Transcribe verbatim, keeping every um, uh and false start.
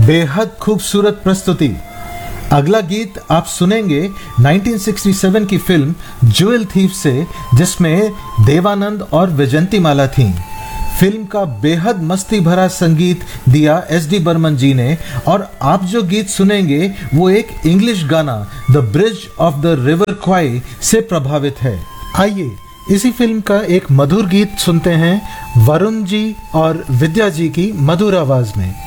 बेहद खूबसूरत प्रस्तुति। अगला गीत आप सुनेंगे उन्नीस सौ सरसठ की फिल्म ज्वेल थीफ से, जिसमें देवानंद और वैजयंतीमाला थीं। फिल्म का बेहद मस्ती भरा संगीत दिया एस डी बर्मन जी ने, और आप जो गीत सुनेंगे वो एक इंग्लिश गाना the bridge of the river क्वाई से प्रभावित है। आइए इसी फिल्म का एक मधुर गीत सुनते हैं वरुण जी और विद्या जी की मधुर आवाज में।